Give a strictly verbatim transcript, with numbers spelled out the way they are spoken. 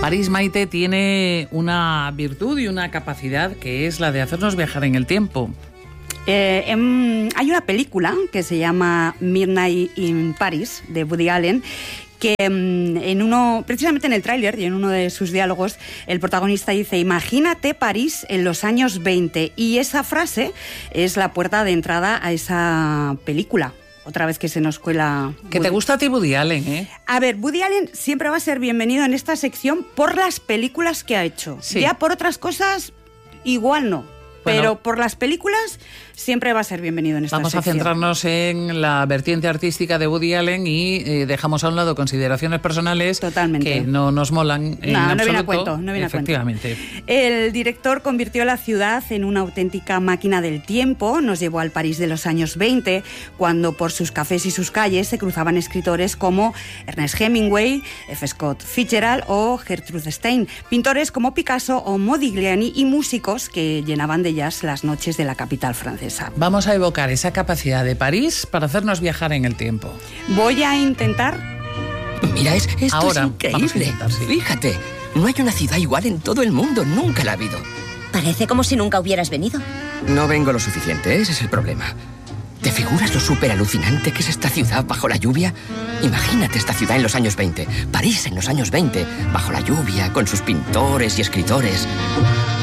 París, Maite, tiene una virtud y una capacidad que es la de hacernos viajar en el tiempo. Eh, em, hay una película que se llama Midnight in Paris, de Woody Allen, que en uno, precisamente en el tráiler y en uno de sus diálogos, el protagonista dice: imagínate París en los años veinte, y esa frase es la puerta de entrada a esa película. Otra vez que se nos cuela... Que te gusta a ti Woody Allen, ¿eh? A ver, Woody Allen siempre va a ser bienvenido en esta sección por las películas que ha hecho. Sí. Ya por otras cosas, igual no. Bueno, pero por las películas siempre va a ser bienvenido en esta vamos sección. Vamos a centrarnos en la vertiente artística de Woody Allen y eh, dejamos a un lado consideraciones personales Totalmente. que no nos molan en no, absoluto. No viene a cuento, no viene Efectivamente. a cuento. El director convirtió la ciudad en una auténtica máquina del tiempo. Nos llevó al París de los años veinte, cuando por sus cafés y sus calles se cruzaban escritores como Ernest Hemingway, F. Scott Fitzgerald o Gertrude Stein, pintores como Picasso o Modigliani y músicos que llenaban de jazz las noches de la capital francesa. Vamos a evocar esa capacidad de París para hacernos viajar en el tiempo. Voy a intentar... Mira, es, esto Ahora, es increíble. Intentar, sí. Fíjate, no hay una ciudad igual en todo el mundo, nunca la ha habido. Parece como si nunca hubieras venido. No vengo lo suficiente, ese es el problema. ¿Te figuras lo súper alucinante que es esta ciudad bajo la lluvia? Imagínate esta ciudad en los años veinte, París en los años veinte, bajo la lluvia, con sus pintores y escritores.